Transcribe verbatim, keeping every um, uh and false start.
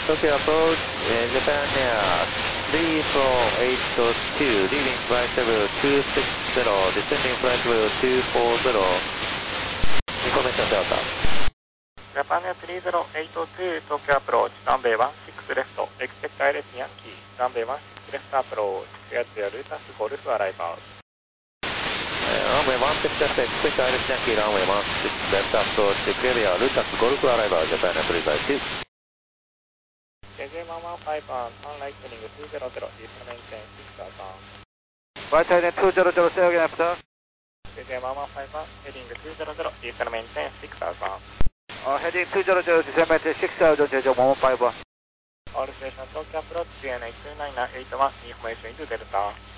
Tokyo approach, uh, Japan Air three four eight two, leaving flight level two six zero, descending flight level two four zero, information Delta. Japan Air three zero eight two, Tokyo approach, runway one six left, expect I L S Yankee, runway one six left approach, clear to your Lutas Golf arrival. Runway one six left, expect I L S Yankee, runway one six left approach, clear to your Lutas Golf arrival, Japan Air three zero two. J J one one five on, turn right heading two zero zero, Eastern maintain six thousand. Right heading two zero zero, say again after. J J one one five on, heading two zero zero, Eastern maintain six thousand. Uh, heading two zero zero, Eastern maintain six thousand, J J one one five on. All station Tokyo approach, C N A two nine nine eight one, information into Delta.